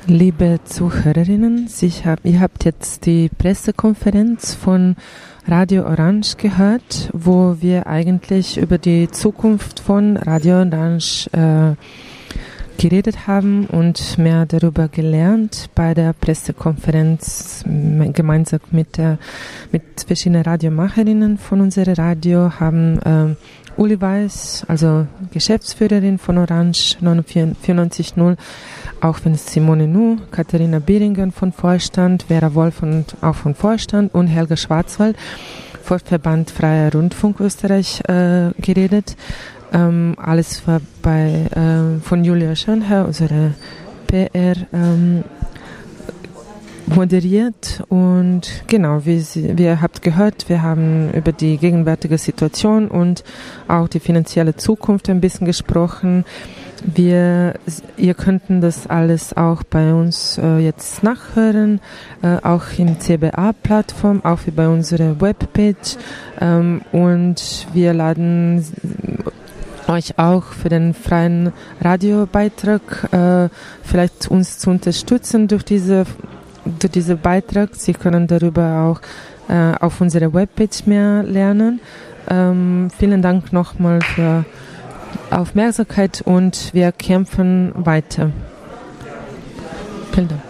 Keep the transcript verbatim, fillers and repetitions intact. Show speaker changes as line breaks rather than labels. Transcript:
Liebe Zuhörerinnen, ich hab, ihr habt jetzt die Pressekonferenz von Radio Orange gehört, wo wir eigentlich über die Zukunft von Radio Orange äh, geredet haben und mehr darüber gelernt bei der Pressekonferenz gemeinsam mit der mit verschiedenen Radiomacherinnen von unserem Radio haben äh, Uli Weiß, also Geschäftsführerin von Orange vierundneunzig null, auch von Simone Nu, Katharina Behringer von Vorstand, Vera Wolf und auch von Vorstand und Helga Schwarzwald vom Verband Freier Rundfunk Österreich äh, geredet. Ähm, alles war bei äh, von Julia Schönherr, unsere P R, ähm, moderiert und genau, wie, Sie, wie ihr habt gehört, wir haben über die gegenwärtige Situation und auch die finanzielle Zukunft ein bisschen gesprochen. Wir, ihr könnten das alles auch bei uns äh, jetzt nachhören, äh, auch im C B A-Plattform, auch wie bei unserer Webpage ähm, und wir laden euch auch für den freien Radiobeitrag äh, vielleicht uns zu unterstützen durch diese durch diesen Beitrag. Sie können darüber auch äh, auf unserer Webpage mehr lernen. Ähm, vielen Dank nochmal für Aufmerksamkeit und wir kämpfen weiter. Vielen Dank.